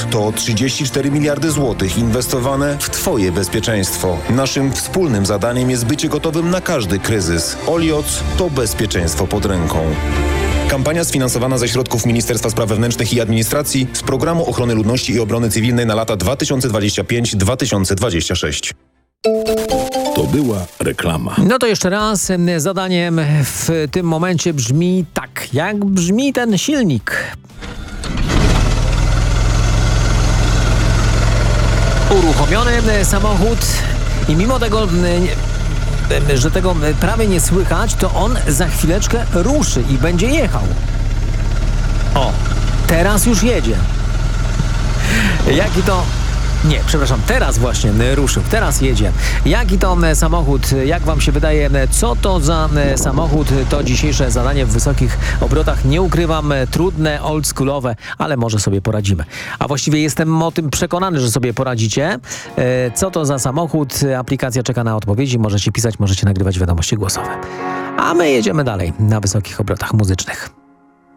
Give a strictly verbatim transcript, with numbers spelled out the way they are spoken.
Olioc to trzydzieści cztery miliardy złotych inwestowane w Twoje bezpieczeństwo. Naszym wspólnym zadaniem jest bycie gotowym na każdy kryzys. Olioc to bezpieczeństwo pod ręką. Kampania sfinansowana ze środków Ministerstwa Spraw Wewnętrznych i Administracji z Programu Ochrony Ludności i Obrony Cywilnej na lata dwa tysiące dwudziesty piąty do dwa tysiące dwudziestego szóstego. To była reklama. No to jeszcze raz, zadaniem w tym momencie brzmi tak. Jak brzmi ten silnik? Uruchomiony samochód i mimo tego, że tego prawie nie słychać, to on za chwileczkę ruszy i będzie jechał. O, teraz już jedzie. Jaki to... Nie, przepraszam, teraz właśnie ruszył, teraz jedzie. Jaki to samochód, jak wam się wydaje, co to za samochód? To dzisiejsze zadanie w wysokich obrotach. Nie ukrywam, trudne, oldschoolowe, ale może sobie poradzimy. A właściwie jestem o tym przekonany, że sobie poradzicie. Co to za samochód? Aplikacja czeka na odpowiedzi. Możecie pisać, możecie nagrywać wiadomości głosowe. A my jedziemy dalej na wysokich obrotach muzycznych.